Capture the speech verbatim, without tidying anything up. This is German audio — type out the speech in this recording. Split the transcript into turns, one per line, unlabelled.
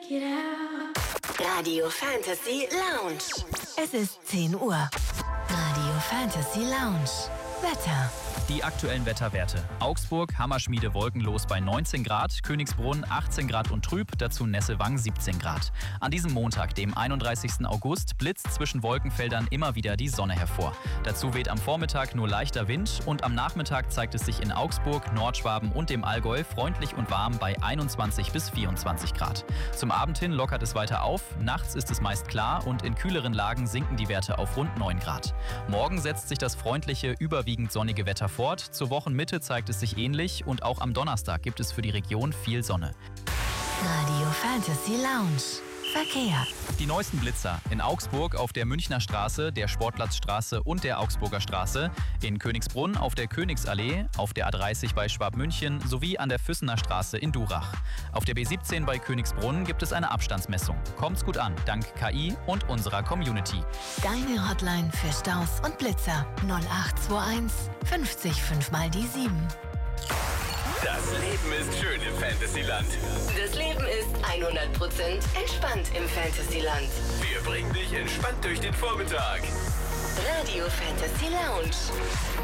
it out.
Radio Fantasy Lounge.
Es ist zehn Uhr. Radio Fantasy Lounge. Wetter.
Die aktuellen Wetterwerte. Augsburg, Hammerschmiede wolkenlos bei neunzehn Grad, Königsbrunn achtzehn Grad und trüb, dazu Nessewang siebzehn Grad. An diesem Montag, dem einunddreißigsten August, blitzt zwischen Wolkenfeldern immer wieder die Sonne hervor. Dazu weht am Vormittag nur leichter Wind und am Nachmittag zeigt es sich in Augsburg, Nordschwaben und dem Allgäu freundlich und warm bei einundzwanzig bis vierundzwanzig Grad. Zum Abend hin lockert es weiter auf, nachts ist es meist klar und in kühleren Lagen sinken die Werte auf rund neun Grad. Morgen setzt sich das freundliche, überwiegend sonnige Wetter fort. Zur Wochenmitte zeigt es sich ähnlich und auch am Donnerstag gibt es für die Region viel Sonne.
Radio Fantasy Lounge. Verkehr.
Die neuesten Blitzer in Augsburg auf der Münchner Straße, der Sportplatzstraße und der Augsburger Straße, in Königsbrunn auf der Königsallee, auf der A dreißig bei Schwabmünchen sowie an der Füssener Straße in Durach. Auf der B siebzehn bei Königsbrunn gibt es eine Abstandsmessung. Kommt's gut an, dank K I und unserer Community.
Deine Hotline für Staus und Blitzer null acht zwei eins fünfzig fünf mal die sieben.
Das Leben ist schön im Fantasyland.
Das Leben ist hundert Prozent entspannt im Fantasyland.
Wir bringen dich entspannt durch den Vormittag.
Radio Fantasy Lounge.